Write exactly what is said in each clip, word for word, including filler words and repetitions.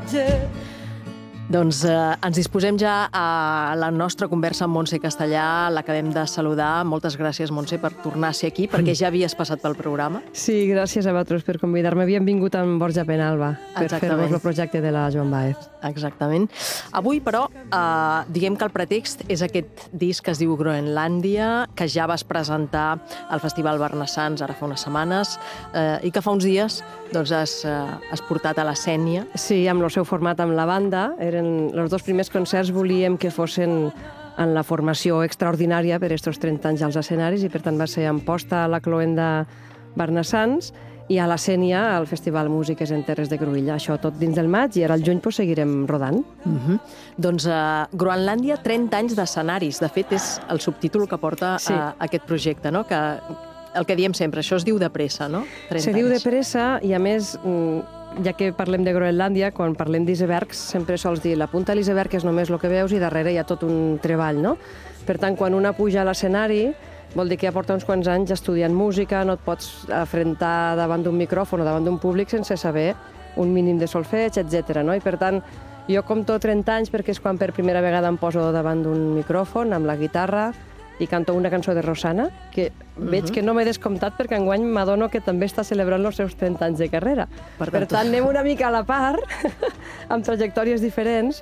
Doncs eh, ens disposem ja a la nostra conversa amb Montse Castellà. L'acabem de saludar. Moltes gràcies, Montse, per tornar a ser aquí, perquè ja havies passat pel programa. Sí, gràcies a vosaltres per convidar-me. Havíem vingut amb Borja Penalba per fer-vos el projecte de la Joan Baez. Exactament. Avui, però, eh, diguem que el pretext és aquest disc que es diu Groenlàndia, que ja vas presentar al Festival Barnassans ara fa unes setmanes eh, i que fa uns dies doncs, has, eh, has portat a la Sénia. Sí, amb el seu format amb la banda. Eren els dos primers concerts, volíem que fossin en la formació extraordinària per estos trenta anys als escenaris i per tant va ser en posta a la Cloenda Barnassans i a la Sénia al Festival Músiques en Terres de Cruïlla. Això tot dins del maig i ara al juny pues, seguirem rodant. Uh -huh. Doncs uh, Groenlàndia, trenta anys d'escenaris. De fet, és el subtítol que porta sí. a, a aquest projecte, no? Que el que diem sempre, això es diu de pressa, no? Se diu de pressa i, a més, ja que parlem de Groenlàndia, quan parlem d'icebergs, sempre sols dir la punta de l'iceberg és només el que veus i darrere hi ha tot un treball, no? Per tant, quan una puja a l'escenari, vol dir que ja porta uns quants anys estudiant música, no et pots afrontar davant d'un micròfon o davant d'un públic sense saber un mínim de solfeig, etcètera. No? I per tant, jo compto trenta anys perquè és quan per primera vegada em poso davant d'un micròfon amb la guitarra i canto una cançó de Rosana, que uh-huh. veig que no m'he descomptat perquè enguany m'adono que també està celebrant els seus trenta anys de carrera. Per, per tant, anem una mica a la part, amb trajectòries diferents,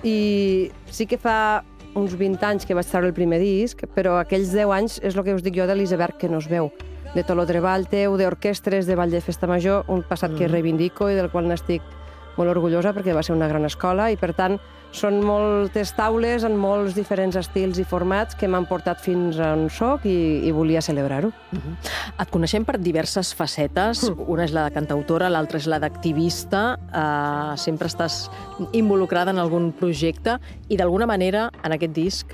i sí que fa uns vint anys que vaig treure el primer disc, però aquells deu anys és el que us dic jo de l'iceberg que no es veu, de tot el treball teu, d'orquestres, de ball de festa major, un passat uh-huh. que reivindico i del qual n'estic molt orgullosa perquè va ser una gran escola i, per tant, són moltes taules en molts diferents estils i formats que m'han portat fins a on soc i, i volia celebrar-ho. Uh-huh. Et coneixem per diverses facetes. Uh. Una és la de cantautora, l'altra és la d'activista. Uh, sempre estàs involucrada en algun projecte i, d'alguna manera, en aquest disc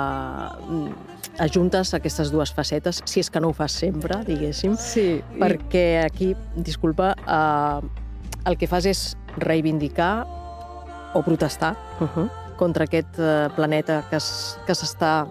uh, ajuntes aquestes dues facetes, si és que no ho fas sempre, diguéssim. Sí. Perquè aquí, disculpa, uh, el que fas és reivindicar o protestar uh-huh. contra aquest uh, planeta que s'està...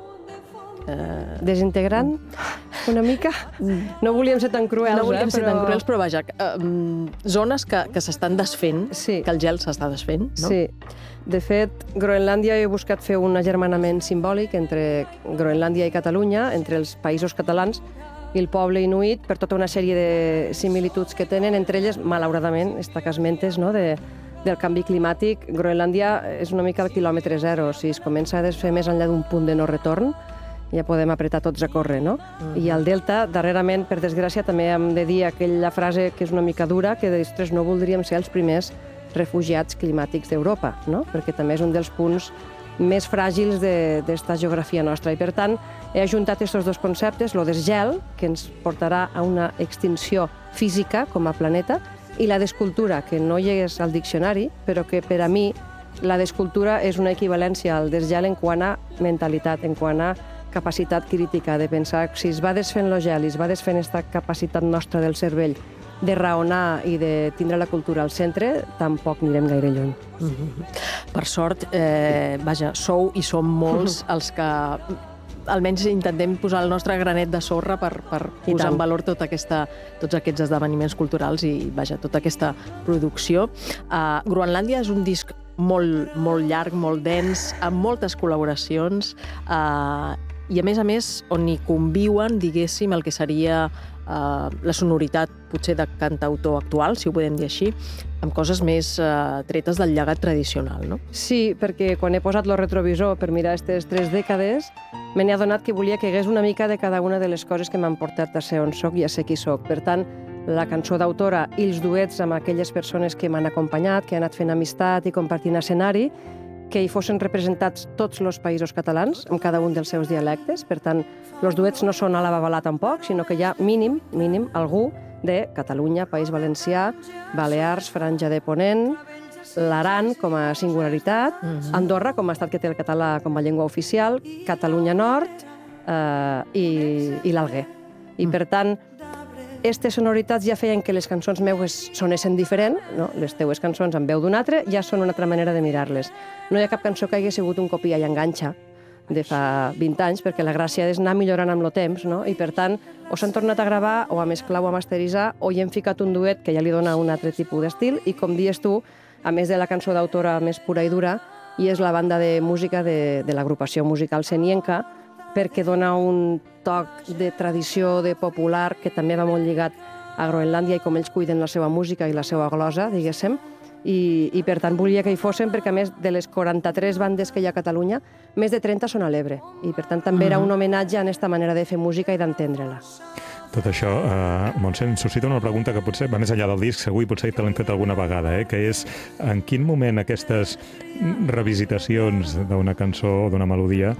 Uh... desintegrant una mica? No volíem ser tan cruels, No volíem eh, ser però... tan cruels, però vaja, uh, zones que, que s'estan desfent, sí. que el gel s'està desfent, no? Sí. De fet, Groenlàndia he buscat fer un agermanament simbòlic entre Groenlàndia i Catalunya, entre els països catalans i el poble inuit, per tota una sèrie de similituds que tenen, entre elles, malauradament, esta que esmentes, no?, de del canvi climàtic. Groenlàndia és una mica el quilòmetre zero. Si es comença a desfer més enllà d'un punt de no retorn, ja podem apretar tots a córrer, no? Uh-huh. I al Delta, darrerament, per desgràcia, també hem de dir aquella frase que és una mica dura, que després no voldríem ser els primers refugiats climàtics d'Europa, no? Perquè també és un dels punts més fràgils d'esta de, geografia nostra. I, per tant, he ajuntat aquests dos conceptes, el desgel, que ens portarà a una extinció física com a planeta, i la descultura, que no hi és al diccionari, però que per a mi la descultura és una equivalència al desgel en quant a mentalitat, en quant a capacitat crítica, de pensar si es va desfent el gel i es va desfent aquesta capacitat nostra del cervell de raonar i de tindre la cultura al centre, tampoc anirem gaire lluny. Mm-hmm. Per sort, eh, vaja, sou i som molts els que almenys intentem posar el nostre granet de sorra per, per posar en valor tota aquesta, tots aquests esdeveniments culturals i, vaja, tota aquesta producció. Uh, Groenlàndia és un disc molt, molt llarg, molt dens, amb moltes col·laboracions, uh, i a més a més on hi conviuen, diguéssim, el que seria uh, la sonoritat potser de cantautor actual, si ho podem dir així, amb coses més uh, tretes del llegat tradicional, no? Sí, perquè quan he posat el retrovisor per mirar aquestes tres dècades, me n'he adonat que volia que hagués una mica de cada una de les coses que m'han portat a ser on soc i a ser qui soc. Per tant, la cançó d'autora i els duets amb aquelles persones que m'han acompanyat, que han anat fent amistat i compartint escenari, que hi fossin representats tots els països catalans, amb cada un dels seus dialectes. Per tant, els duets no són a la babalà tampoc, sinó que hi ha mínim, mínim, algú de Catalunya, País Valencià, Balears, Franja de Ponent, l'Aran com a singularitat, uh-huh. Andorra com a estat que té el català com a llengua oficial, Catalunya Nord eh, i, i l'Alguer. I, uh-huh. per tant, aquestes sonoritats ja feien que les cançons meues sonessin diferent, no? Les teues cançons amb veu d'un altre ja són una altra manera de mirar-les. No hi ha cap cançó que hagi sigut un copia i enganxa de fa vint anys, perquè la gràcia és anar millorant amb el temps, no? I per tant, o s'han tornat a gravar, o a mesclar o a masteritzar, o hi hem ficat un duet que ja li dona un altre tipus d'estil, i com dius tu, a més de la cançó d'autora més pura i dura, i és la banda de música de, de l'agrupació musical Senienka, perquè dona un toc de tradició, de popular, que també va molt lligat a Groenlàndia i com ells cuiden la seva música i la seva glosa, diguéssim, i, i per tant volia que hi fossin, perquè a més de les quaranta-tres bandes que hi ha a Catalunya, més de trenta són a l'Ebre, i per tant també era un homenatge a aquesta manera de fer música i d'entendre-la. Tot això, eh, Montse, em suscita una pregunta que potser va més enllà del disc, segur, i potser te l'hem fet alguna vegada, eh, que és en quin moment aquestes revisitacions d'una cançó o d'una melodia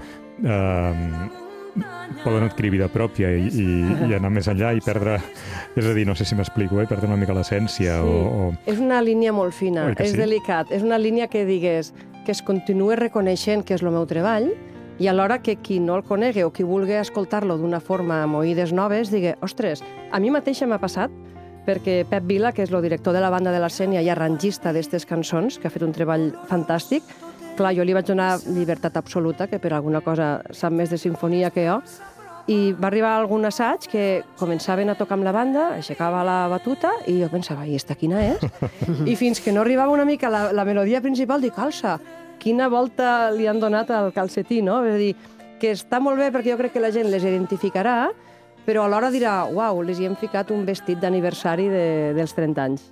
eh, poden adquirir vida pròpia i, i, i anar més enllà i perdre, és a dir, no sé si m'explico, eh, perdre una mica l'essència. Sí. O, o... És una línia molt fina, és sí? delicat, és una línia que digues que es continua reconeixent que és el meu treball, i alhora que qui no el conegui o qui vulgui escoltar-lo d'una forma amb oïdes noves, digui, ostres, a mi mateixa m'ha passat, perquè Pep Vila, que és el director de la banda de la Sénia i arrangista d'aquestes cançons, que ha fet un treball fantàstic, clar, jo li vaig donar llibertat absoluta, que per alguna cosa sap més de sinfonia que jo, i va arribar algun assaig que començaven a tocar amb la banda, aixecava la batuta, i jo pensava, i esta quina és? I fins que no arribava una mica la, la melodia principal, dic, alça, quina volta li han donat al calcetí, no? És a dir, que està molt bé perquè jo crec que la gent les identificarà, però alhora dirà, uau, les hi hem ficat un vestit d'aniversari de, dels trenta anys.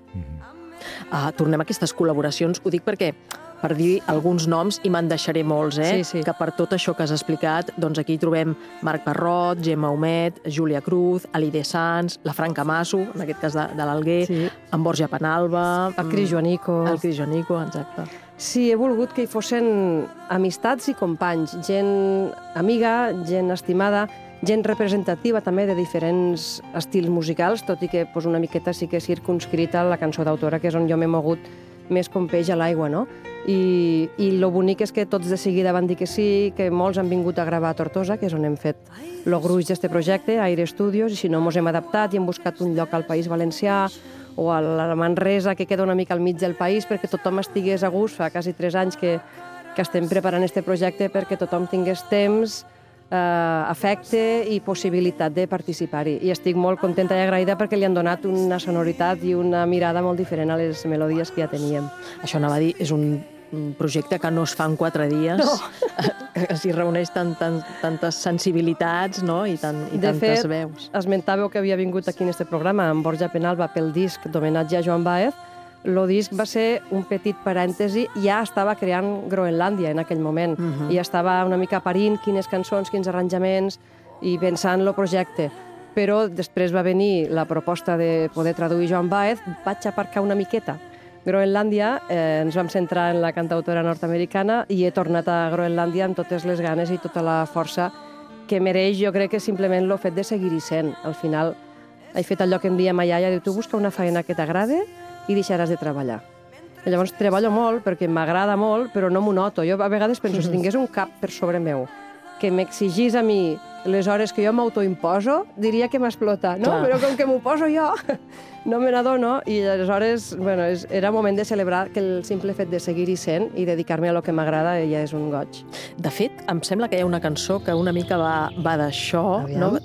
Uh, tornem a aquestes col·laboracions, ho dic perquè per dir alguns noms, i me'n deixaré molts, eh? Sí, sí. Que per tot això que has explicat, doncs aquí trobem Marc Parrot, Gemma Humet, Júlia Cruz, Alide Sanz, la Franca Masso, en aquest cas de, de l'Alguer, Sí. en Borja Penalba... El Cris Joanico. El Cris Joanico, exacte. Sí, he volgut que hi fossin amistats i companys, gent amiga, gent estimada, gent representativa també de diferents estils musicals, tot i que pues, una miqueta sí que circunscrita a la cançó d'autora, que és on jo m'he mogut més com peix a l'aigua, no? I, i lo bonic és que tots de seguida van dir que sí, que molts han vingut a gravar a Tortosa, que és on hem fet lo gruix d'este projecte, Aire Studios, i si no, mos hem adaptat i hem buscat un lloc al País Valencià o a la Manresa, que queda una mica al mig del país, perquè tothom estigués a gust. Fa quasi tres anys que, que estem preparant este projecte perquè tothom tingués temps, eh, afecte i possibilitat de participar-hi. I estic molt contenta i agraïda perquè li han donat una sonoritat i una mirada molt diferent a les melodies que ja teníem. Això anava a dir, és un un projecte que no es fa en quatre dies, No. que s'hi reuneix tant, tant, tantes sensibilitats, no? I, tant, i De tantes fet, veus. esmentàveu que havia vingut aquí en este programa amb Borja Penalba pel disc d'homenatge a Joan Baez. Lo disc va ser un petit parèntesi, ja estava creant Groenlàndia en aquell moment, Mhm. i ja estava una mica parint quines cançons, quins arranjaments, i pensant lo projecte. Però després va venir la proposta de poder traduir Joan Baez, vaig aparcar una miqueta Groenlàndia, eh, ens vam centrar en la cantautora nord-americana i he tornat a Groenlàndia amb totes les ganes i tota la força que mereix, jo crec que simplement el fet de seguir-hi sent. Al final, he fet allò que em deia ma iaia, diu, tu busca una feina que t'agrade i deixaràs de treballar. I llavors treballo molt perquè m'agrada molt, però no m'ho noto. Jo a vegades penso, si tingués un cap per sobre meu que m'exigís a mi les hores que jo m'autoimposo, diria que m'explota, no? Clar. Però com que m'ho poso jo, no me n'adono, i aleshores, bueno, és, era moment de celebrar que el simple fet de seguir-hi sent i dedicar-me a lo que m'agrada ja és un goig. De fet, em sembla que hi ha una cançó que una mica va, va d'això, Aviam. no?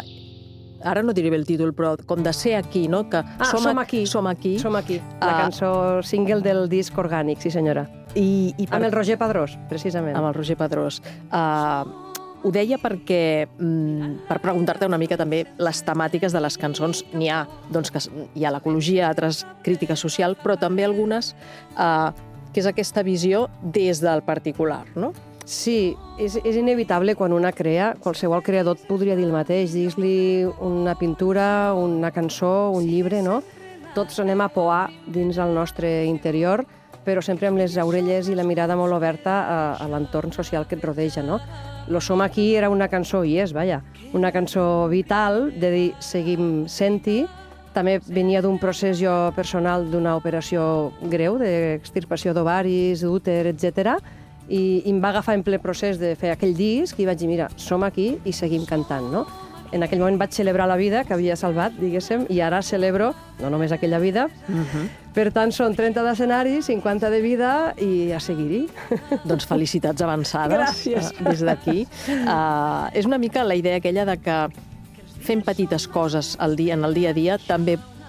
Uh, ara no diré bé el títol, però com de ser aquí, no? Que Ah, som aquí. Som aquí. Som aquí, la Ah. cançó single del disc orgànic, sí senyora. I, i per... Amb el Roger Padrós, precisament. amb el Roger Padrós. Uh, ho deia perquè, mm, per preguntar-te una mica també les temàtiques de les cançons. N'hi ha, doncs, que hi ha l'ecologia, altres crítica social, però també algunes uh, que és aquesta visió des del particular, no? Sí, és, és inevitable quan una crea, qualsevol creador et podria dir el mateix, digues-li una pintura, una cançó, un llibre, no? Tots anem a poar dins el nostre interior, però sempre amb les orelles i la mirada molt oberta a, a l'entorn social que et rodeja, no? Lo Som aquí era una cançó, i és, vaja, una cançó vital de dir seguim sent-hi. També venia d'un procés jo personal d'una operació greu d'extirpació d'ovaris, d'úter, etcètera, i, i em va agafar en ple procés de fer aquell disc i vaig dir, mira, som aquí i seguim cantant, no? En aquell moment vaig celebrar la vida que havia salvat, diguéssim, i ara celebro no només aquella vida. Uh-huh. Per tant, són trenta d'escenari, cinquanta de vida i a seguir-hi. Doncs felicitats avançades. Gràcies. Uh, des d'aquí. Uh, és una mica la idea aquella de que fent petites coses al dia, en el dia a dia també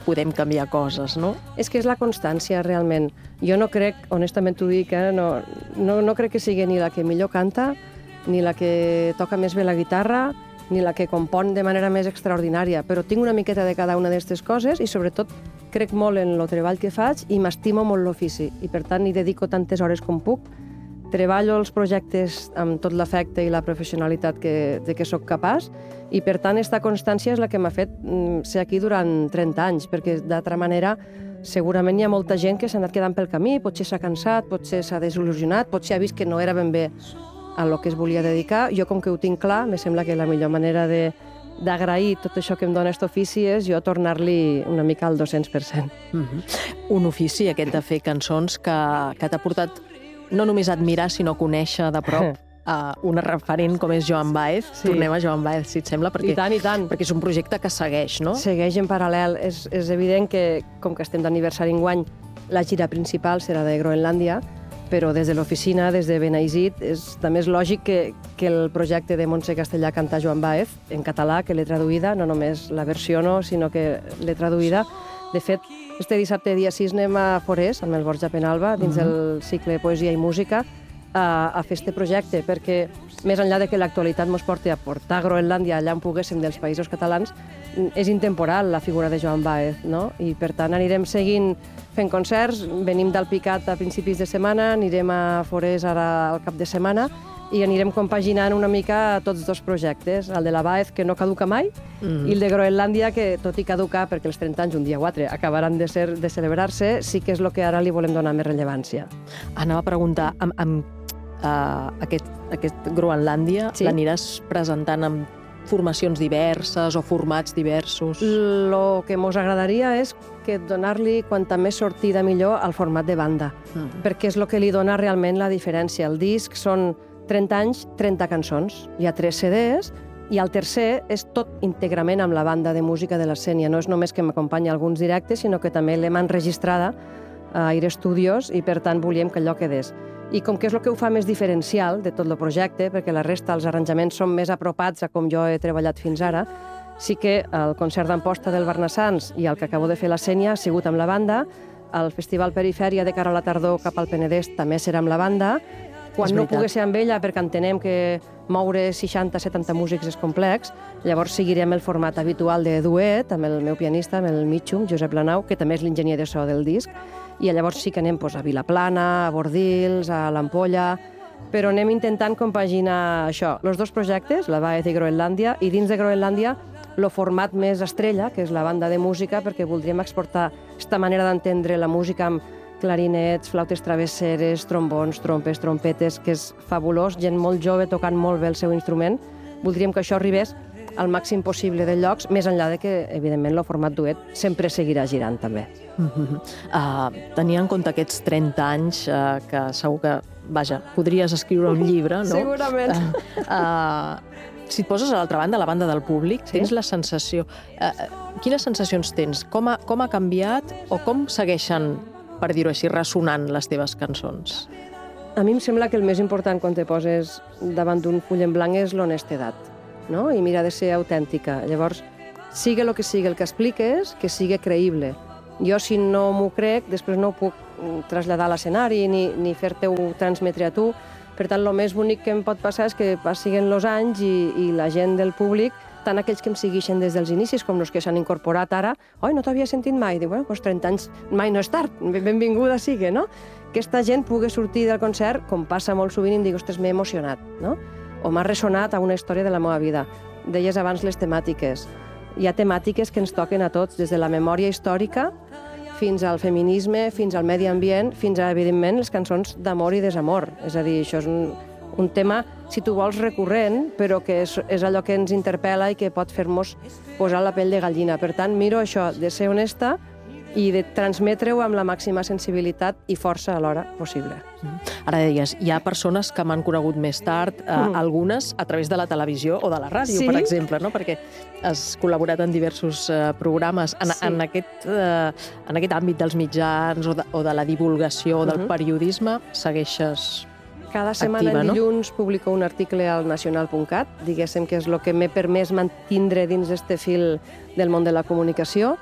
podem canviar coses, no? És que és la constància, realment. Jo no crec, honestament t'ho dic, eh, no, no, no crec que sigui ni la que millor canta, ni la que toca més bé la guitarra, ni la que compon de manera més extraordinària, però tinc una miqueta de cada una d'aquestes coses i sobretot crec molt en el treball que faig i m'estimo molt l'ofici i per tant hi dedico tantes hores com puc. Treballo els projectes amb tot l'afecte i la professionalitat que, de què sóc capaç i per tant aquesta constància és la que m'ha fet ser aquí durant trenta anys, perquè d'altra manera segurament hi ha molta gent que s'ha anat quedant pel camí, potser s'ha cansat, potser s'ha desil·lusionat, potser ha vist que no era ben bé a lo que es volia dedicar. Jo, com que ho tinc clar, me sembla que la millor manera de, d'agrair tot això que em dona aquest ofici és jo tornar-li una mica al dos-cents per cent. Mm-hmm. Un ofici, aquest de fer cançons, que, que t'ha portat no només a admirar, sinó a conèixer de prop a una referent com és Joan Baez. Sí. Tornem a Joan Baez, si et sembla, perquè, I tant, i tant. perquè és un projecte que segueix, no? Segueix en paral·lel. És, és evident que, com que estem d'aniversari enguany, la gira principal serà de Groenlàndia, però des de l'oficina, des de Benaisit, és, també és lògic que, que el projecte de Montse Castellà cantar Joan Baez, en català, que l'he traduïda, no només la versiono, sinó que l'he traduïda. De fet, este dissabte, dia sis, anem a Forès, amb el Borja Penalba, dins del mm-hmm. cicle Poesia i Música, a, a fer este projecte, perquè més enllà de que l'actualitat ens porti a portar Groenlàndia allà on poguéssim dels països catalans, és intemporal la figura de Joan Baez, no? I per tant anirem seguint fent concerts, venim d'Alpicat a principis de setmana, anirem a Forès ara al cap de setmana i anirem compaginant una mica tots dos projectes, el de la Baez, que no caduca mai, mm. i el de Groenlàndia, que tot i caducar, perquè els trenta anys, un dia o altre, acabaran de, ser, de celebrar-se, sí que és el que ara li volem donar més rellevància. Anava a preguntar, amb, amb uh, aquest, aquest Groenlàndia, sí? L'aniràs presentant amb formacions diverses o formats diversos? El que ens agradaria és que donar-li quanta més sortida millor al format de banda, mm. perquè és el que li dona realment la diferència. El disc són trenta anys, trenta cançons. Hi ha tres C Ds i el tercer és tot íntegrament amb la banda de música de la Sénia. No és només que m'acompanya alguns directes, sinó que també l'hem enregistrada a Aire Studios i, per tant, volíem que allò quedés. I com que és el que ho fa més diferencial de tot el projecte, perquè la resta, els arranjaments són més apropats a com jo he treballat fins ara, sí que el concert d'Amposta del Barnassans i el que acabo de fer la Sénia ha sigut amb la banda, el Festival Perifèria de cara a la tardor cap al Penedès també serà amb la banda, quan no pugui ser amb ella, perquè entenem que moure seixanta setanta músics és complex, llavors seguirem el format habitual de duet, amb el meu pianista, amb el Mitxum, Josep Lanau, que també és l'enginyer de so del disc, i llavors sí que anem pues, a Vilaplana, a Bordils, a l'Ampolla, però anem intentant compaginar això, els dos projectes, la Baez i Groenlàndia, i dins de Groenlàndia el format més estrella, que és la banda de música, perquè voldríem exportar aquesta manera d'entendre la música amb clarinets, flautes travesseres, trombons, trompes, trompetes, que és fabulós, gent molt jove tocant molt bé el seu instrument. Voldríem que això arribés al màxim possible de llocs, més enllà de que, evidentment, el format duet sempre seguirà girant, també. Mm-hmm. uh, Tenint en compte aquests trenta anys, uh, que segur que, vaja, podries escriure un llibre, no? Segurament. Uh, uh, si et poses a l'altra banda, a la banda del públic, sí? Tens la sensació... Uh, quines sensacions tens? Com ha, com ha canviat o com segueixen, per dir-ho així, ressonant les teves cançons? A mi em sembla que el més important quan te poses davant d'un full en blanc és l'honestedat, no? I mira de ser autèntica. Llavors, sigui el que sigui el que expliques, que sigui creïble. Jo, si no m'ho crec, després no ho puc traslladar a l'escenari ni, ni fer-te-ho transmetre a tu. Per tant, el més bonic que em pot passar és que passin els anys i, i la gent del públic, tant aquells que em segueixen des dels inicis com els que s'han incorporat ara, oi, no t'havia sentit mai. Dic, bueno, doncs trenta anys mai no és tard, benvinguda sigui, no? Aquesta gent pugui sortir del concert, com passa molt sovint, i em dic, ostres, m'he emocionat, no? O m'ha ressonat a una història de la meva vida. Deies abans les temàtiques. Hi ha temàtiques que ens toquen a tots, des de la memòria històrica fins al feminisme, fins al medi ambient, fins a, evidentment, les cançons d'amor i desamor. És a dir, això és un, un tema, si tu vols, recurrent, però que és, és allò que ens interpel·la i que pot fer-nos posar la pell de gallina. Per tant, miro això, de ser honesta i de transmetre-ho amb la màxima sensibilitat i força alhora possible. Ara deies, hi ha persones que m'han conegut més tard, eh, mm. algunes a través de la televisió o de la ràdio, sí? Per exemple, no? Perquè has col·laborat en diversos eh, programes. En, sí. en, aquest, eh, en aquest àmbit dels mitjans o de, o de la divulgació o del mm-hmm. periodisme, segueixes cada setmana, activa, en no? dilluns, publico un article al nacional punt cat, diguéssim que és el que m'he permès mantindre dins este fil del món de la comunicació,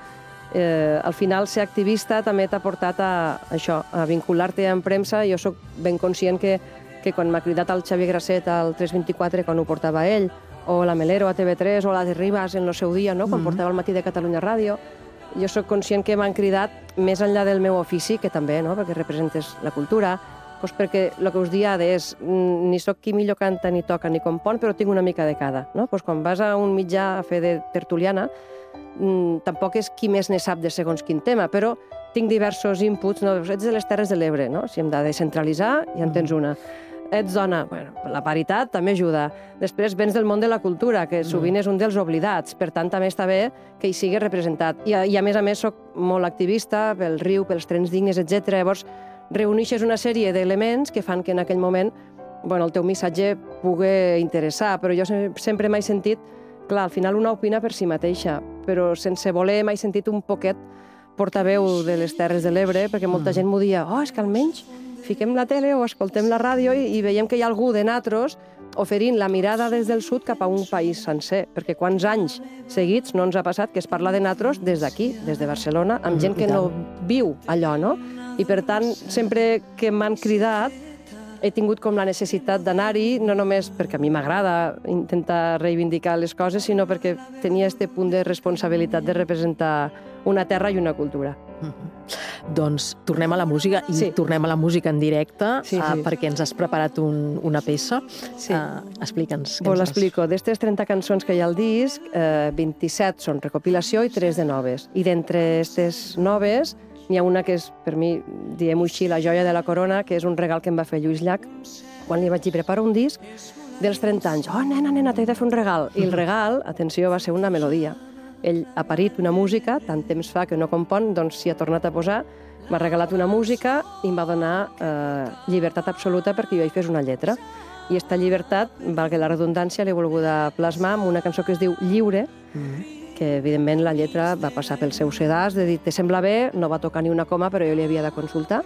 Eh, al final, ser activista també t'ha portat a això, a vincular-te amb premsa. Jo sóc ben conscient que, que quan m'ha cridat el Xavier Grasset al tres vint-i-quatre, quan ho portava ell, o la Melero a T V tres, o la de Ribas en el seu dia, no? Quan mm. portava el Matí de Catalunya Ràdio, jo sóc conscient que m'han cridat més enllà del meu ofici, que també, no? Perquè representes la cultura, doncs perquè el que us dia és, ni sóc qui millor canta, ni toca, ni compon, però tinc una mica de cada. No? Doncs quan vas a un mitjà a fer de tertuliana, tampoc és qui més ne sap de segons quin tema, però tinc diversos inputs. No? Ets de les Terres de l'Ebre, no? Si hem de descentralitzar, ja en tens una. Ets dona, bueno, la paritat també ajuda. Després vens del món de la cultura, que sovint és un dels oblidats, per tant també està bé que hi sigui representat. I, i a més a més soc molt activista pel riu, pels trens dignes, etcètera. Llavors reuneixes una sèrie d'elements que fan que en aquell moment bueno, el teu missatge pugui interessar, però jo sempre m'he sentit, clar, al final una opina per si mateixa, però sense voler m'he sentit un poquet portaveu de les Terres de l'Ebre, perquè molta gent m'ho dia, oh, és que almenys fiquem la tele o escoltem la ràdio i, i veiem que hi ha algú de natros oferint la mirada des del sud cap a un país sencer, perquè quants anys seguits no ens ha passat que es parla de natros des d'aquí, des de Barcelona, amb gent que no viu allò, no? I per tant, sempre que m'han cridat, he tingut com la necessitat d'anar-hi, no només perquè a mi m'agrada intentar reivindicar les coses, sinó perquè tenia aquest punt de responsabilitat de representar una terra i una cultura. Mm-hmm. Doncs tornem a la música, i sí. tornem a la música en directe, sí, sí. Uh, perquè ens has preparat un, una peça. Sí. Uh, Explica'ns. Pues l'explico. D'estes trenta cançons que hi ha al disc, eh, vint-i-set són recopilació i tres de noves. I d'entre aquestes noves n'hi ha una que és, per mi, diguem-ho així, la joia de la corona, que és un regal que em va fer Lluís Llach quan li vaig dir, prepara un disc dels trenta anys. Oh, nena, nena, t'he de fer un regal. I el regal, atenció, va ser una melodia. Ell ha parit una música, tant temps fa que no compon, doncs s'hi ha tornat a posar, m'ha regalat una música i em va donar eh, llibertat absoluta perquè jo hi fes una lletra. I aquesta llibertat, valgui la redundància, l'he volguda plasmar amb una cançó que es diu Lliure, mm-hmm. que evidentment la lletra va passar pel seu sedàs, de dir, te sembla bé, no va tocar ni una coma, però jo li havia de consultar.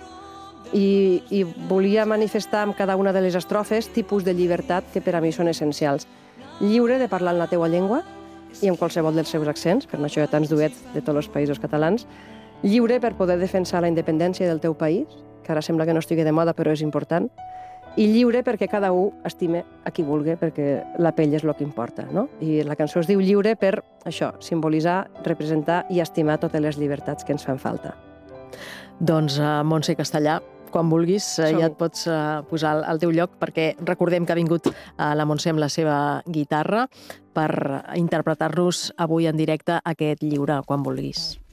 I, i volia manifestar amb cada una de les estrofes tipus de llibertat que per a mi són essencials. Lliure de parlar en la teua llengua, i en qualsevol dels seus accents, per això hi ha tants duets de tots els països catalans, lliure per poder defensar la independència del teu país, que ara sembla que no estigui de moda, però és important, i lliure perquè cada un estime a qui vulgui, perquè la pell és el que importa, no? I la cançó es diu Lliure per, això, simbolitzar, representar i estimar totes les llibertats que ens fan falta. Doncs, uh, Montse Castellà, quan vulguis, uh, ja et pots uh, posar al, al teu lloc, perquè recordem que ha vingut uh, la Montse amb la seva guitarra per interpretar-nos avui en directe aquest Lliure, quan vulguis.